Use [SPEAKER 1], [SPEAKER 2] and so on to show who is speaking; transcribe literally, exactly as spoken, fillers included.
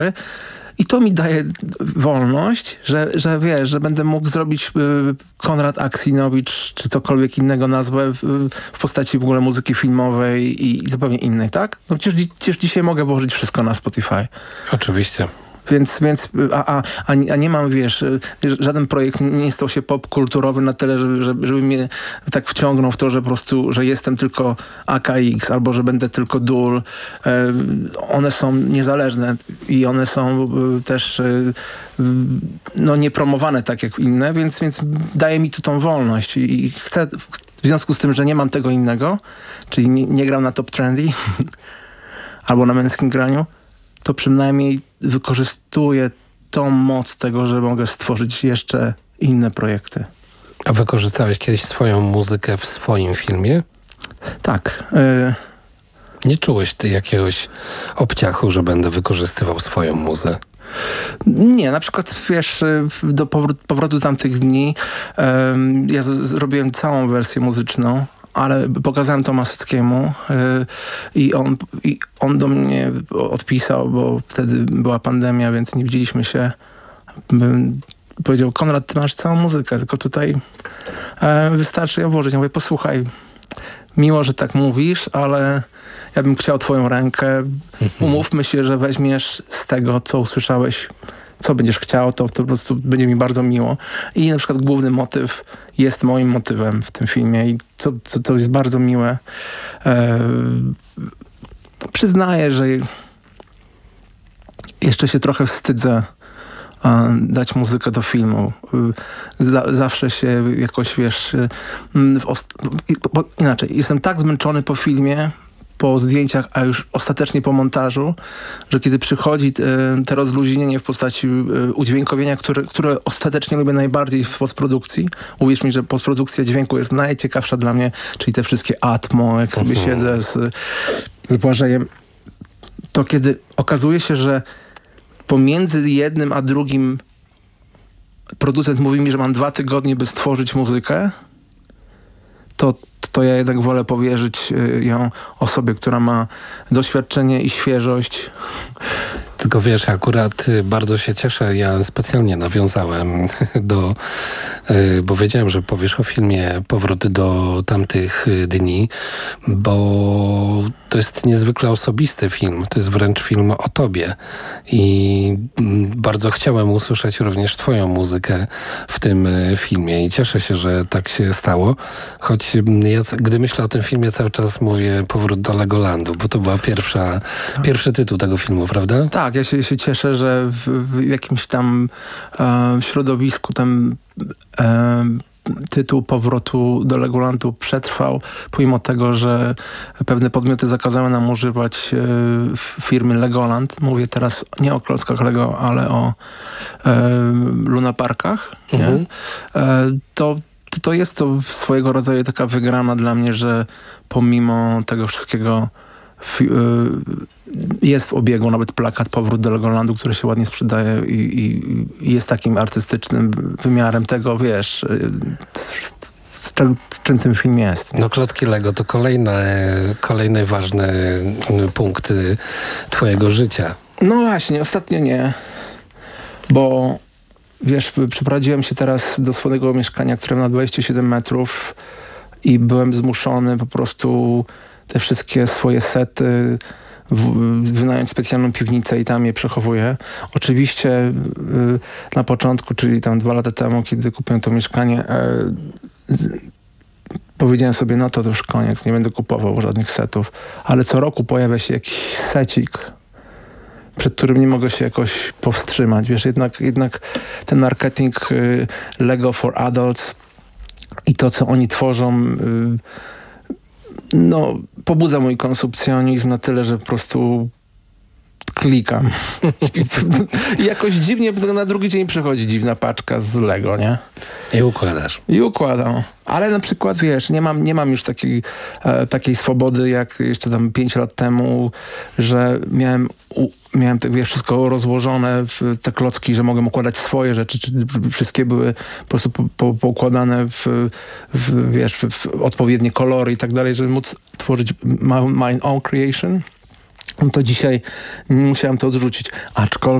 [SPEAKER 1] I to mi daje wolność, że, że wiesz, że będę mógł zrobić y, Konrad Aksinowicz, czy cokolwiek innego nazwę w, w postaci w ogóle muzyki filmowej i, i zupełnie innej, tak? No przecież, przecież dzisiaj mogę włożyć wszystko na Spotify.
[SPEAKER 2] Oczywiście.
[SPEAKER 1] Więc, więc a, a, a nie mam, wiesz, żaden projekt nie stał się popkulturowy na tyle, żeby, żeby, żeby mnie tak wciągnął w to, że po prostu, że jestem tylko A K X albo że będę tylko Dul. One są niezależne i one są też no, niepromowane tak jak inne, więc, więc daje mi tu tą wolność i chcę w związku z tym, że nie mam tego innego, czyli nie, nie gram na Top Trendy albo na męskim graniu, to przynajmniej wykorzystuję tą moc tego, że mogę stworzyć jeszcze inne projekty.
[SPEAKER 2] A wykorzystałeś kiedyś swoją muzykę w swoim filmie?
[SPEAKER 1] Tak. Y
[SPEAKER 2] Nie czułeś ty jakiegoś obciachu, że będę wykorzystywał swoją muzę?
[SPEAKER 1] Nie, na przykład wiesz, do powró- powrotu tamtych dni um, ja z- zrobiłem całą wersję muzyczną, ale pokazałem to Maseckiemu yy, i, on, i on do mnie odpisał, bo wtedy była pandemia, więc nie widzieliśmy się. Bym powiedział: Konrad, ty masz całą muzykę, tylko tutaj yy, wystarczy ją włożyć. Ja mówię: posłuchaj, miło, że tak mówisz, ale ja bym chciał twoją rękę. Umówmy się, że weźmiesz z tego, co usłyszałeś, co będziesz chciał, to, to po prostu będzie mi bardzo miło. I na przykład główny motyw jest moim motywem w tym filmie i co, co, co jest bardzo miłe. Eee, przyznaję, że jeszcze się trochę wstydzę e, dać muzykę do filmu. Za, zawsze się jakoś, wiesz, w ost- bo, inaczej, jestem tak zmęczony po filmie, po zdjęciach, a już ostatecznie po montażu, że kiedy przychodzi te, te rozluźnienie w postaci udźwiękowienia, które, które ostatecznie lubię najbardziej w postprodukcji. Uwierz mi, że postprodukcja dźwięku jest najciekawsza dla mnie, czyli te wszystkie atmo, jak sobie uh-huh. siedzę z, z Błażejem. To kiedy okazuje się, że pomiędzy jednym a drugim producent mówi mi, że mam dwa tygodnie, by stworzyć muzykę, to to ja jednak wolę powierzyć ją osobie, która ma doświadczenie i świeżość.
[SPEAKER 2] Tylko wiesz, akurat bardzo się cieszę, ja specjalnie nawiązałem do, bo wiedziałem, że powiesz o filmie Powrót do tamtych dni, bo to jest niezwykle osobisty film, to jest wręcz film o tobie i bardzo chciałem usłyszeć również twoją muzykę w tym filmie i cieszę się, że tak się stało, choć ja, gdy myślę o tym filmie, cały czas mówię Powrót do Legolandu, bo to była pierwsza, pierwszy tytuł tego filmu, prawda?
[SPEAKER 1] Tak, ja się, się cieszę, że w, w jakimś tam e, środowisku ten e, tytuł Powrotu do Legolandu przetrwał, pomimo tego, że pewne podmioty zakazały nam używać e, firmy Legoland. Mówię teraz nie o klockach Lego, ale o e, lunaparkach. Mhm. Nie? E, to to jest to swojego rodzaju taka wygrana dla mnie, że pomimo tego wszystkiego jest w obiegu nawet plakat Powrót do Legolandu, który się ładnie sprzedaje i, i, i jest takim artystycznym wymiarem tego, wiesz, z, czym, z czym ten film jest.
[SPEAKER 2] No klocki Lego to kolejne, kolejny ważny punkt twojego życia.
[SPEAKER 1] No właśnie, ostatnio nie, bo wiesz, przeprowadziłem się teraz do swojego mieszkania, które ma dwadzieścia siedem metrów i byłem zmuszony po prostu te wszystkie swoje sety w, wynająć specjalną piwnicę i tam je przechowuję. Oczywiście y, na początku, czyli tam dwa lata temu, kiedy kupiłem to mieszkanie, y, z, powiedziałem sobie, no to, to już koniec, nie będę kupował żadnych setów, ale co roku pojawia się jakiś secik, przed którym nie mogę się jakoś powstrzymać. Wiesz, jednak, jednak ten marketing y, Lego for Adults i to, co oni tworzą, y, no, pobudza mój konsumpcjonizm na tyle, że po prostu klikam. I jakoś dziwnie na drugi dzień przychodzi dziwna paczka z Lego, nie?
[SPEAKER 2] I układasz.
[SPEAKER 1] I układam. Ale na przykład, wiesz, nie mam, nie mam już takiej, e, takiej swobody jak jeszcze tam pięć lat temu, że miałem, u, miałem te, wiesz, wszystko rozłożone w te klocki, że mogłem układać swoje rzeczy, czy wszystkie były po prostu po, po, poukładane w, w, wiesz, w, w odpowiednie kolory i tak dalej, żeby móc tworzyć my, my own creation. no to dzisiaj musiałem to odrzucić. Aczkolwiek